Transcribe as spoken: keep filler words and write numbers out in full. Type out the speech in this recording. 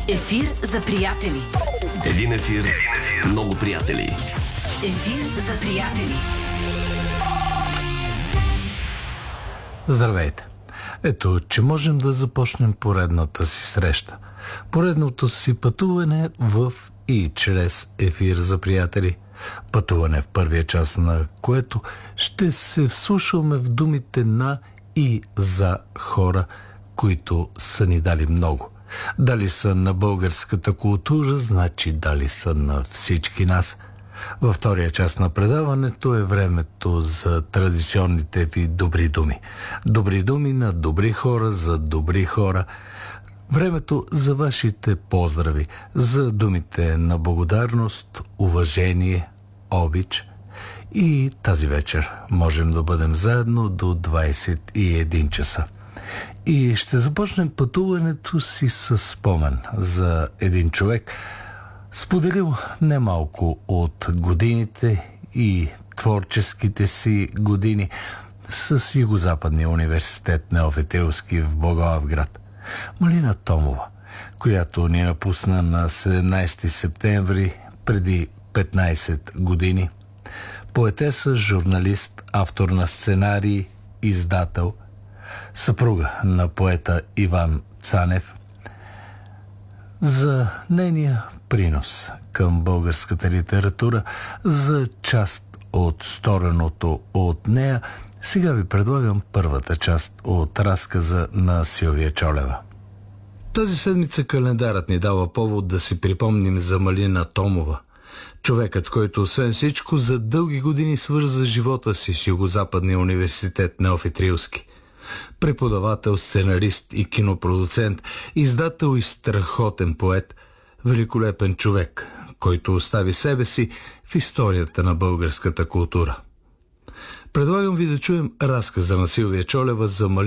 Ефир за приятели. Един ефир, много приятели. Ефир за приятели. Здравейте! Ето, че можем да започнем поредната си среща. Поредното си пътуване в и чрез ефир за приятели. Пътуване в първия час, на което ще се вслушваме в думите на и за хора, които са ни дали много. Дали са на българската култура, значи дали са на всички нас. Във втория част на предаването е времето за традиционните ви добри думи. Добри думи на добри хора за добри хора. Времето за вашите поздрави, за думите на благодарност, уважение, обич. И тази вечер можем да бъдем заедно до двайсет и един часа. И ще започнем пътуването си с спомен за един човек, споделил немалко от годините и творческите си години с Югозападния университет Неофитилски в Благоевград. Малина Томова, която ни напусна на седемнайсети септември преди петнайсет години. Поетеса, журналист, автор на сценарии, издател, съпруга на поета Иван Цанев. За нейния принос към българската литература, за част от стореното от нея, сега ви предлагам първата част от разказа на Силвия Чолева. Тази седмица календарът ни дава повод да си припомним за Малина Томова. Човекът, който освен всичко за дълги години свърза живота си с Югозападния университет Неофит-Рилски. Преподавател, сценарист и кинопродуцент, издател и страхотен поет, великолепен човек, който остави себе си в историята на българската култура. Предлагам ви да чуем разказа на Силвия Чолева за Малина